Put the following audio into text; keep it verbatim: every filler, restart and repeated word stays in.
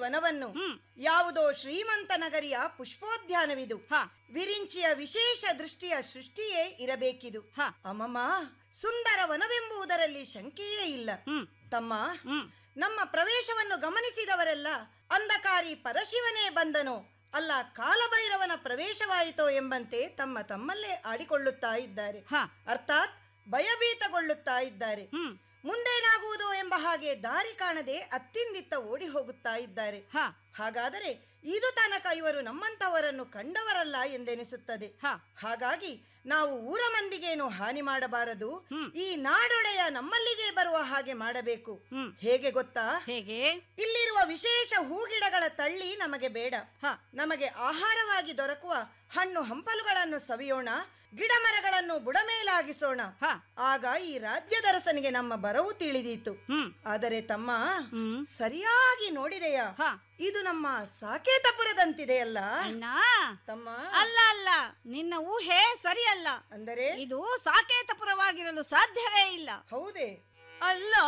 ವನವನ್ನು. ಯಾವುದೋ ಶ್ರೀಮಂತ ನಗರಿಯ ಪುಷ್ಪೋದ್ಯಾನವಿದು. ವಿರಿಂಚಿಯ ವಿಶೇಷ ದೃಷ್ಟಿಯ ಸೃಷ್ಟಿಯೇ ಇರಬೇಕಿದು. ಅಮ್ಮಮ್ಮ, ಸುಂದರ ವನವೆಂಬುದರಲ್ಲಿ ಶಂಕೆಯೇ ಇಲ್ಲ. ತಮ್ಮ, ನಮ್ಮ ಪ್ರವೇಶವನ್ನು ಗಮನಿಸಿದವರೆಲ್ಲ ಅಂಧಕಾರಿ ಪರಶಿವನೇ ಬಂದನೋ ಅಲ್ಲ ಕಾಲಭೈರವನ ಪ್ರವೇಶವಾಯಿತೋ ಎಂಬಂತೆ ತಮ್ಮ ತಮ್ಮಲ್ಲೇ ಆಡಿಕೊಳ್ಳುತ್ತಾ ಇದ್ದಾರೆ. ಅರ್ಥಾತ್ ಭಯಭೀತಗೊಳ್ಳುತ್ತಾ ಇದ್ದಾರೆ. ಮುಂದೇನಾಗುವುದು ಎಂಬ ಹಾಗೆ ದಾರಿ ಕಾಣದೆ ಅತ್ತಿಂದಿತ್ತ ಓಡಿ ಹೋಗುತ್ತಾ ಇದ್ದಾರೆ. ಹಾಗಾದರೆ ಇದು ತನಕ ಇವರು ನಮ್ಮಂತವರನ್ನು ಕಂಡವರಲ್ಲ ಎಂದೆನಿಸುತ್ತದೆ. ಹಾಗಾಗಿ ನಾವು ಊರ ಮಂದಿಗೇನು ಹಾನಿ ಮಾಡಬಾರದು, ಈ ನಾಡೊಡೆಯ ನಮ್ಮಲ್ಲಿಗೆ ಬರುವ ಹಾಗೆ ಮಾಡಬೇಕು. ಹೇಗೆ ಗೊತ್ತಾ? ಹೇಗೆ? ಇಲ್ಲಿರುವ ವಿಶೇಷ ಹೂಗಿಡಗಳ ತಳ್ಳಿ ನಮಗೆ ಬೇಡ. ನಮಗೆ ಆಹಾರವಾಗಿ ದೊರಕುವ ಹಣ್ಣು ಹಂಪಲುಗಳನ್ನು ಸವಿಯೋಣ, ಗಿಡ ಮರಗಳನ್ನು ಬುಡಮೇಲಾಗಿಸೋಣ. ಆಗ ಈ ರಾಜ್ಯದರಸನಿಗೆ ನಮ್ಮ ಬರವು ತಿಳಿದೀತು. ಆದರೆ ತಮ್ಮ, ಸರಿಯಾಗಿ ನೋಡಿದೆಯಾ? ಇದು ನಮ್ಮ ಸಾಕೇತಪುರದಂತಿದೆಯಲ್ಲ ತಮ್ಮ? ಅಲ್ಲ ಅಲ್ಲ, ನಿನ್ನ ಊಹೆ ಸರಿಯಲ್ಲ. ಅಂದರೆ ಇದು ಸಾಕೇತಪುರವಾಗಿರಲು ಸಾಧ್ಯವೇ ಇಲ್ಲ. ಹೌದೇ? ಅಲ್ಲ.